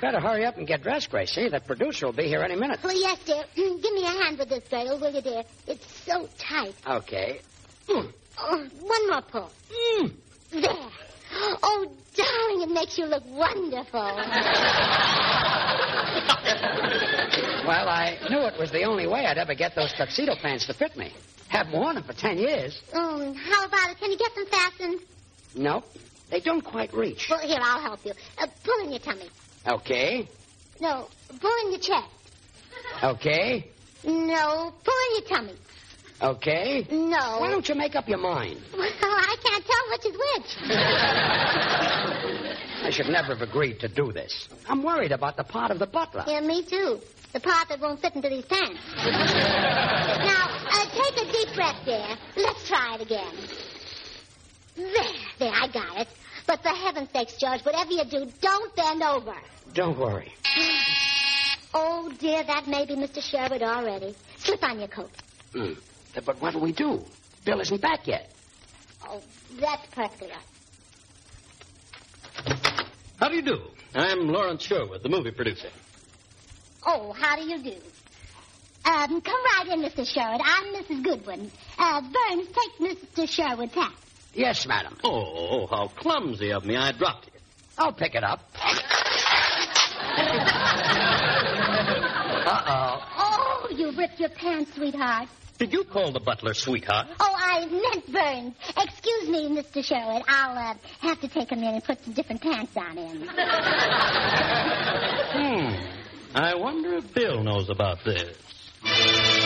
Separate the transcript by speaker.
Speaker 1: better hurry up and get dressed, Gracie. That producer will be here any minute.
Speaker 2: Oh, yes, dear. Give me a hand with this girdle, will you, dear? It's so tight.
Speaker 1: Okay.
Speaker 2: Oh, one more pull. There. Oh, darling, it makes you look wonderful.
Speaker 1: Well, I knew it was the only way I'd ever get those tuxedo pants to fit me. Haven't worn them for 10 years.
Speaker 2: Oh, how about it? Can you get them fastened?
Speaker 1: Nope. They don't quite reach.
Speaker 2: Well, here, I'll help you. Pull in your tummy.
Speaker 1: Okay.
Speaker 2: No, pull in your chest.
Speaker 1: Okay.
Speaker 2: No, pull in your tummy.
Speaker 1: Okay.
Speaker 2: No.
Speaker 1: Why don't you make up your mind?
Speaker 2: Well, I can't tell which is which.
Speaker 1: I should never have agreed to do this. I'm worried about the part of the butler.
Speaker 2: Yeah, me too. The part that won't fit into these pants. Now, take a deep breath, dear. Let's try it again. There, I got it. But for heaven's sakes, George, whatever you do, don't bend over.
Speaker 1: Don't worry.
Speaker 2: Oh, dear, that may be Mr. Sherwood already. Slip on your coat.
Speaker 1: But what'll we do? Bill isn't back yet.
Speaker 2: Oh, that's perfectly right.
Speaker 3: How do you do? I'm Lawrence Sherwood, the movie producer.
Speaker 2: Oh, how do you do? Come right in, Mr. Sherwood. I'm Mrs. Goodwin. Burns, take Mr. Sherwood's hat.
Speaker 1: Yes, madam.
Speaker 3: Oh, how clumsy of me. I dropped it.
Speaker 1: I'll pick it up. Uh-oh.
Speaker 2: Oh, you ripped your pants, sweetheart.
Speaker 3: Did you call the butler sweetheart?
Speaker 2: Oh, I meant Burns. Excuse me, Mr. Sherwood. I'll have to take him in and put some different pants on him.
Speaker 3: I wonder if Bill knows about this.